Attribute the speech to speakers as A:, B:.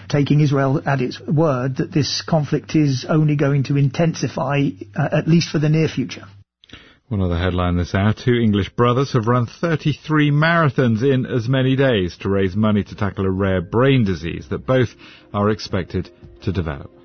A: taking Israel at its word that this conflict is only going to intensify, at least for the near future.
B: One other headline this hour: 2 English brothers have run 33 marathons in as many days to raise money to tackle a rare brain disease that both are expected to develop.